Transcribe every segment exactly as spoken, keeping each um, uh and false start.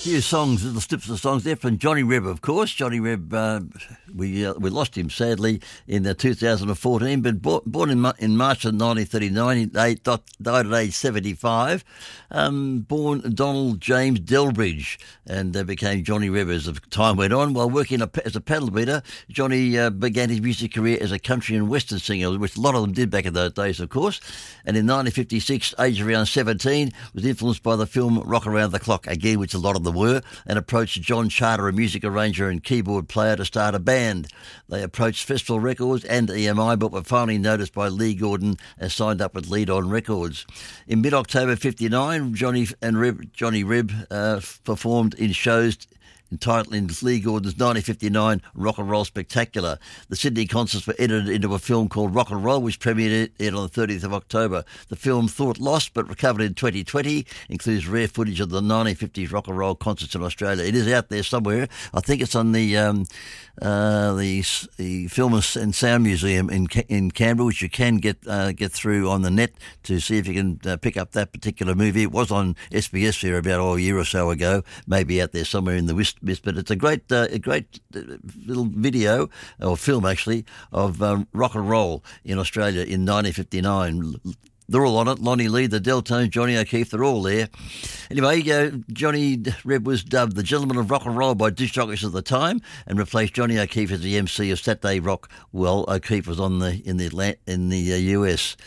few songs, little snips of songs there from Johnny Reb, of course. Johnny Reb, uh, we uh, we lost him sadly in uh, two thousand fourteen, but born, born in, in March of nineteen thirty-nine, he died at age seventy-five. Um, born Donald James Delbridge, and uh, became Johnny Reb as the time went on. While working a, as a paddle beater, Johnny uh, began his music career as a country and western singer, which a lot of them did back in those days, of course. And in nineteen fifty-six, aged around seventeen, was influenced by the film Rock Around the Clock, again, which a lot of them were, and approached John Charter, a music arranger and keyboard player, to start a band. They approached Festival Records and E M I, but were finally noticed by Lee Gordon and signed up with Lead On Records. In mid-October fifty-nine, Johnny and Reb, Johnny Reb uh, performed in shows entitled in Lee Gordon's nineteen fifty-nine Rock and Roll Spectacular. The Sydney concerts were edited into a film called Rock and Roll, which premiered it on the thirtieth of October. The film, thought lost but recovered in twenty twenty, includes rare footage of the nineteen fifties rock and roll concerts in Australia. It is out there somewhere. I think it's on the um, uh, the, the Film and Sound Museum in in Canberra, which you can get uh, get through on the net to see if you can uh, pick up that particular movie. It was on S B S here about oh, a year or so ago, maybe out there somewhere in the West. But it's a great, uh, a great little video or film actually of um, rock and roll in Australia in nineteen fifty-nine. They're all on it. Lonnie Lee, the Deltones, Johnny O'Keefe, they're all there. Anyway, uh, Johnny Reb was dubbed the Gentleman of Rock and Roll by disc jockeys at the time, and replaced Johnny O'Keefe as the M C of Saturday Rock. Well, O'Keefe was on the in the in the uh, U S.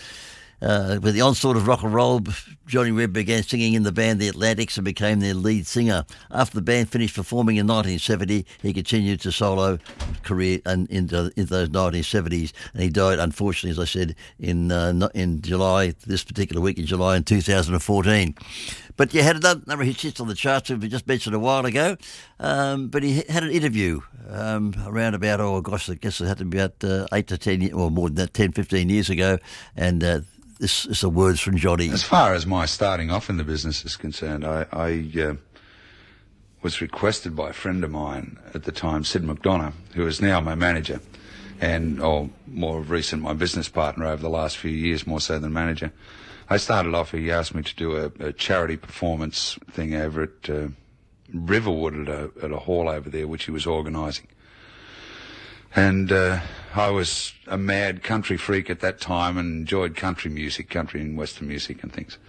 Uh, with the onslaught of rock and roll, Johnny Reb began singing in the band The Atlantics and became their lead singer. After the band finished performing in nineteen seventy, he continued to solo career and into, into those nineteen seventies, and he died, unfortunately, as I said, in uh, in July, this particular week in July in two thousand fourteen. But you had a number of hits on the charts, we just mentioned a while ago, um, but he had an interview um, around about, oh gosh, I guess it had to be about uh, eight to ten, or more than that, ten, fifteen years ago, and uh, This is the words from Johnny. As far as my starting off in the business is concerned, I, I uh, was requested by a friend of mine at the time, Sid McDonough, who is now my manager, and or more recent, my business partner over the last few years, more so than manager. I started off, he asked me to do a, a charity performance thing over at uh, Riverwood at a, at a hall over there, which he was organising. And uh, I was a mad country freak at that time and enjoyed country music, country and western music and things.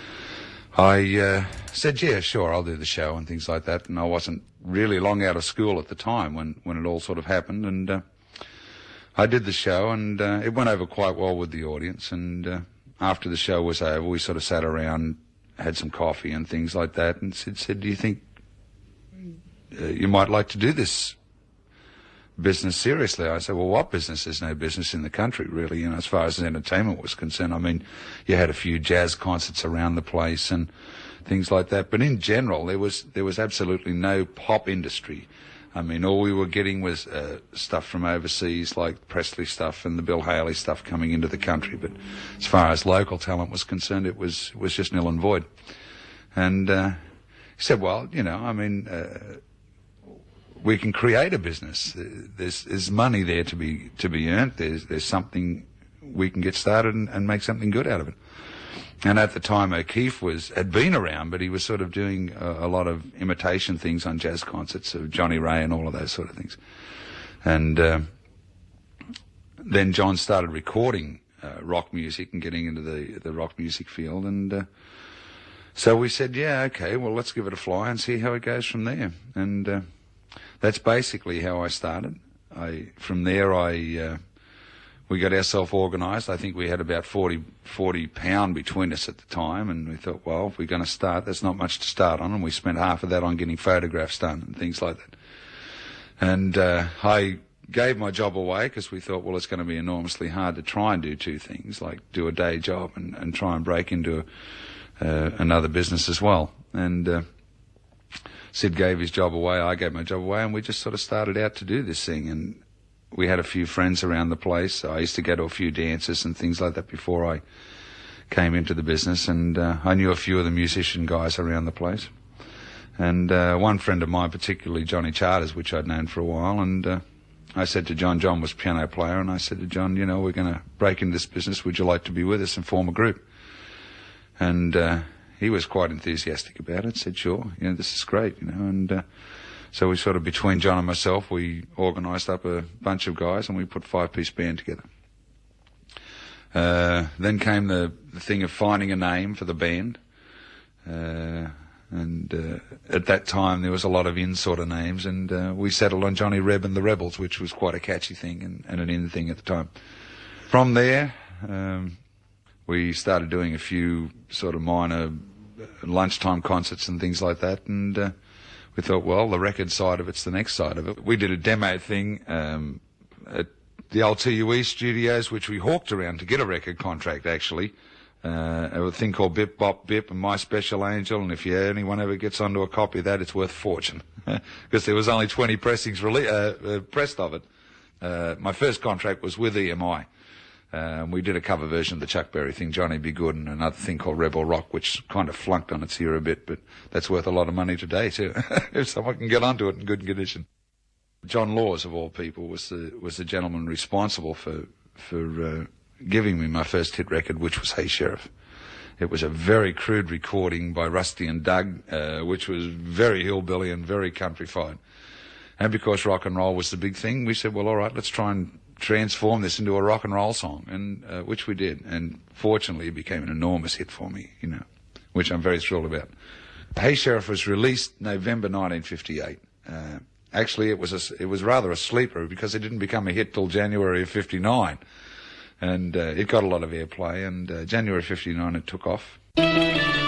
I uh, said, yeah, sure, I'll do the show and things like that. And I wasn't really long out of school at the time when, when it all sort of happened. And uh, I did the show, and uh, it went over quite well with the audience. And uh, after the show was over, we sort of sat around, had some coffee and things like that, and Sid said, do you think uh, you might like to do this business seriously? I said, well, what business? There's no business in the country, really, you know, as far as entertainment was concerned. I mean, you had a few jazz concerts around the place and things like that, but in general, there was there was absolutely no pop industry. I mean, all we were getting was uh, stuff from overseas, like Presley stuff and the Bill Haley stuff coming into the country, but as far as local talent was concerned, it was, it was just nil and void. And uh, he said, well, you know, I mean, uh, we can create a business. There's, there's money there to be to be earned. There's there's something we can get started and, and make something good out of it. And at the time, O'Keefe was had been around, but he was sort of doing a, a lot of imitation things on jazz concerts of Johnny Ray and all of those sort of things. And uh, then John started recording uh, rock music and getting into the the rock music field. And uh, so we said, yeah, okay, well, let's give it a fly and see how it goes from there. And uh, that's basically how I started. I from there I uh, we got ourselves organised. I think we had about forty, forty pound between us at the time, and we thought, well, if we're going to start, there's not much to start on, and we spent half of that on getting photographs done and things like that. And uh, I gave my job away because we thought, well, it's going to be enormously hard to try and do two things, like do a day job and, and try and break into a, uh, another business as well. And uh, Sid gave his job away, I gave my job away, and we just sort of started out to do this thing. And we had a few friends around the place. I used to go to a few dances and things like that before I came into the business, and uh, I knew a few of the musician guys around the place. And uh, one friend of mine, particularly Johnny Charters, which I'd known for a while, and uh, I said to John, John was a piano player, and I said to John, you know, we're going to break into this business. Would you like to be with us and form a group? And uh, he was quite enthusiastic about it, said, sure, you know, this is great, you know, and uh, so we sort of, between John and myself, we organised up a bunch of guys and we put a five-piece band together. Uh, then came the, the thing of finding a name for the band. Uh, and uh, at that time there was a lot of in sort of names, and uh, we settled on Johnny Reb and the Rebels, which was quite a catchy thing and, and an in thing at the time. From there, um, we started doing a few sort of minor lunchtime concerts and things like that, and uh, we thought, well, the record side of it's the next side of it. We did a demo thing um, at the old T U E studios, which we hawked around to get a record contract, actually. Uh, a thing called Bip Bop Bip and My Special Angel, and if you, anyone ever gets onto a copy of that, it's worth a fortune, because there was only twenty pressings rele- uh, uh, pressed of it. Uh, my first contract was with E M I. Uh, we did a cover version of the Chuck Berry thing, Johnny Be Good, and another thing called Rebel Rock, which kind of flunked on its ear a bit, but that's worth a lot of money today too, if someone can get onto it in good condition. John Laws, of all people, was the was the gentleman responsible for for uh, giving me my first hit record, which was Hey Sheriff. It was a very crude recording by Rusty and Doug, uh, which was very hillbilly and very countrified. And because rock and roll was the big thing, we said, well, all right, let's try and transform this into a rock and roll song, and uh, which we did. And fortunately, it became an enormous hit for me, you know, which I'm very thrilled about. Hey Sheriff was released November nineteen fifty-eight. Uh, Actually, it was a, it was rather a sleeper, because it didn't become a hit till January of fifty-nine, and uh, it got a lot of airplay. And uh, January fifty-nine, it took off.